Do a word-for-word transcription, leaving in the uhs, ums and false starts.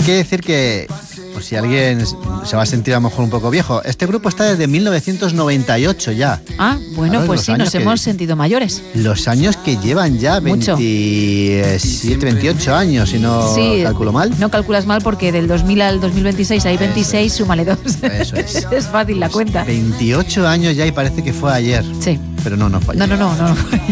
que decir que, por si alguien se va a sentir a lo mejor un poco viejo, este grupo está desde mil novecientos noventa y ocho ya. Ah, bueno, Claro, pues los sí, años nos que- hemos sentido mayores. Los años que llevan ya, Mucho. veintisiete, veintiocho años, si no Sí, calculo mal. No calculas mal porque del dos mil al dos mil veintiséis hay veintiséis, Eso es. súmale dos. Eso es. Es fácil la cuenta. veintiocho años ya y parece que fue ayer. Sí. Pero no, no fue No, ayer. no, no, no.